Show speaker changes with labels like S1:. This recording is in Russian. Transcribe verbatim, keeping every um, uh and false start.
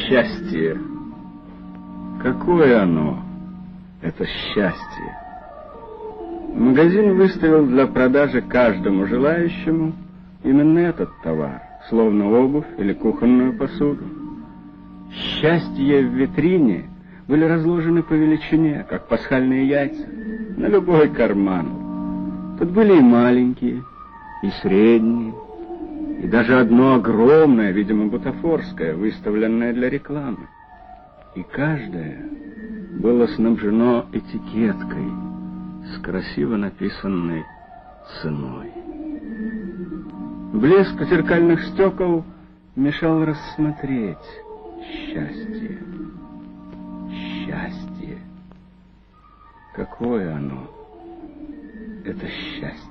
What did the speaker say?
S1: Счастье. Какое оно, это счастье? Магазин выставил для продажи каждому желающему именно этот товар, словно обувь или кухонную посуду. Счастья в витрине были разложены по величине, как пасхальные яйца, на любой карман. Тут были и маленькие, и средние, и даже одно огромное, видимо, бутафорское, выставленное для рекламы. И каждое было снабжено этикеткой с красиво написанной ценой. Блеск зеркальных стекол мешал рассмотреть счастье. Счастье. Какое оно, это счастье?